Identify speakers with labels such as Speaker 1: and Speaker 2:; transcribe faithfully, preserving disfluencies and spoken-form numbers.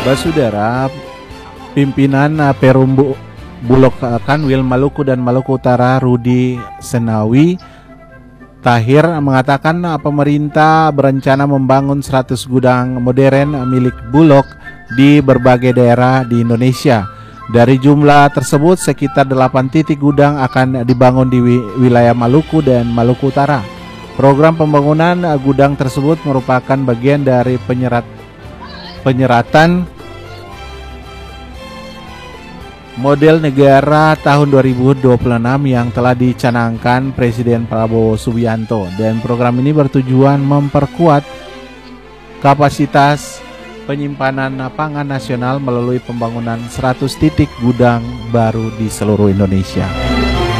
Speaker 1: Basudara, pimpinan uh, Perum Bu- Bulog uh, Kanwil Maluku dan Maluku Utara Rudi Senawi Tahir mengatakan uh, pemerintah berencana membangun seratus gudang modern uh, milik Bulog di berbagai daerah di Indonesia. Dari jumlah tersebut, sekitar delapan titik gudang akan dibangun di wi- wilayah Maluku dan Maluku Utara. Program pembangunan uh, gudang tersebut merupakan bagian dari penyerat penyeratan model negara tahun dua ribu dua puluh enam yang telah dicanangkan Presiden Prabowo Subianto, dan program ini bertujuan memperkuat kapasitas penyimpanan pangan nasional melalui pembangunan seratus titik gudang baru di seluruh Indonesia.